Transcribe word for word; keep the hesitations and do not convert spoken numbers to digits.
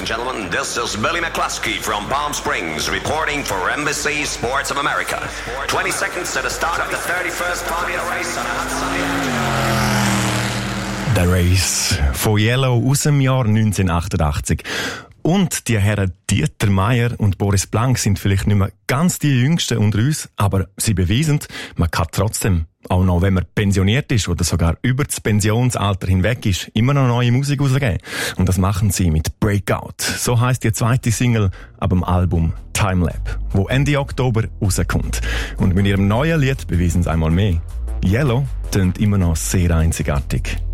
and gentlemen, this is Billy McCluskey from Palm Springs reporting for Embassy Sports of America. twenty seconds to the start of the thirty-first Formula Race on a hot Sunday afternoon. The Race von Yellow aus dem Jahr neunzehnhundertachtundachtzig. Und die Herren Dieter Meier und Boris Blank sind vielleicht nicht mehr ganz die Jüngsten unter uns, aber sie beweisen, man kann trotzdem, auch noch wenn man pensioniert ist oder sogar über das Pensionsalter hinweg ist, immer noch neue Musik rausgeben. Und das machen sie mit Breakout. So heisst die zweite Single ab dem Album Timelab, wo Ende Oktober rauskommt. Und mit ihrem neuen Lied beweisen sie einmal mehr. Yellow tönt immer noch sehr einzigartig.